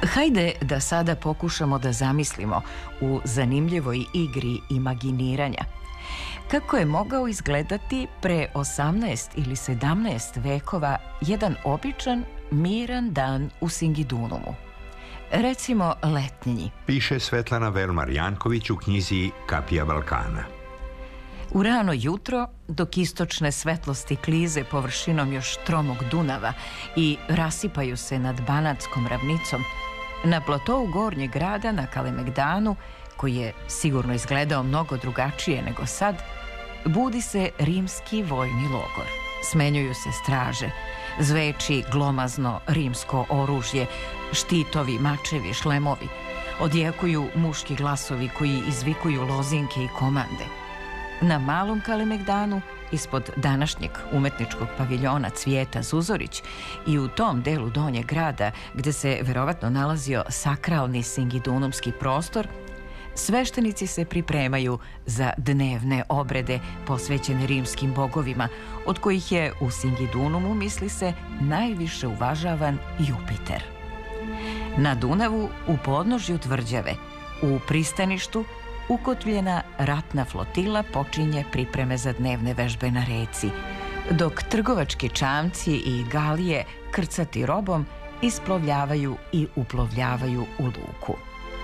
Hajde da sada pokušamo da zamislimo u zanimljivoj igri imaginiranja kako je mogao izgledati pre 18 ili 17 vekova jedan običan, miran dan u Singidunumu. Recimo letnji. Piše Svetlana Velmar-Janković u knjizi Kapija Balkana. U rano jutro, dok istočne svetlosti klize površinom još tromog Dunava i rasipaju se nad Banatskom ravnicom, na platovu gornjeg grada na Kalemegdanu, koji je sigurno izgledao mnogo drugačije nego sad, budi se rimski vojni logor. Smenjuju se straže, zveči glomazno rimsko oružje, štitovi, mačevi, šlemovi. Odjekuju muški glasovi koji izvikuju lozinke i komande. Na malom Kalemegdanu, ispod današnjeg umetničkog paviljona Cvijeta Zuzorić i u tom delu donjeg grada gde se verovatno nalazio sakralni singidunumski prostor, sveštenici se pripremaju za dnevne obrede posvećene rimskim bogovima, od kojih je u Singidunumu, misli se, najviše uvažavan Jupiter. Na Dunavu, u podnožju tvrđave, u pristaništu, ukotvljena ratna flotila počinje pripreme za dnevne vežbe na reci, dok trgovački čamci i galije krcati robom isplovljavaju i uplovljavaju u luku.